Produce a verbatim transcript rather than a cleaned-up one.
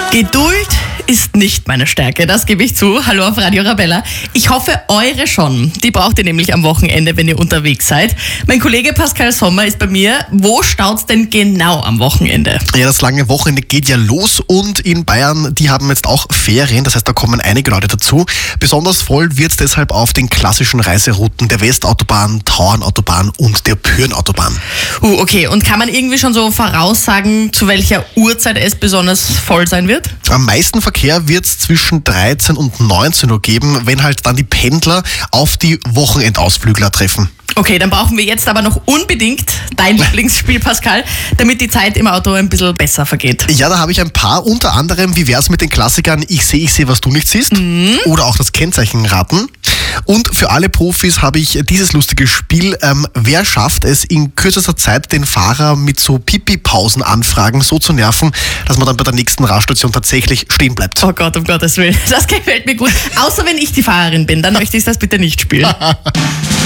Geduld ist nicht meine Stärke, das gebe ich zu. Hallo auf Radio Arabella. Ich hoffe, eure schon. Die braucht ihr nämlich am Wochenende, wenn ihr unterwegs seid. Mein Kollege Pascal Sommer ist bei mir. Wo staut's denn genau am Wochenende? Ja, das lange Wochenende geht ja los und in Bayern, die haben jetzt auch Ferien, das heißt, da kommen einige Leute dazu. Besonders voll wird es deshalb auf den klassischen Reiserouten der Westautobahn, Tauernautobahn und der Pürenautobahn. Uh, okay. Und kann man irgendwie schon so voraussagen, zu welcher Uhrzeit es besonders voll sein wird? Am meisten Verkehr wird es zwischen dreizehn und neunzehn Uhr geben, wenn halt dann die Pendler auf die Wochenendausflügler treffen. Okay, dann brauchen wir jetzt aber noch unbedingt dein Lieblingsspiel, Pascal, damit die Zeit im Auto ein bisschen besser vergeht. Ja, da habe ich ein paar, unter anderem, wie wär's mit den Klassikern Ich sehe, ich sehe, was du nicht siehst, mhm. oder auch das Kennzeichen raten. Und für alle Profis habe ich dieses lustige Spiel, ähm, wer schafft es in kürzester Zeit, den Fahrer mit so Pipi-Pausen-Anfragen so zu nerven, dass man dann bei der nächsten Raststation tatsächlich stehen bleibt. Oh Gott, um Gottes Willen, das gefällt mir gut. Außer wenn ich die Fahrerin bin, dann möchte ich das bitte nicht spielen.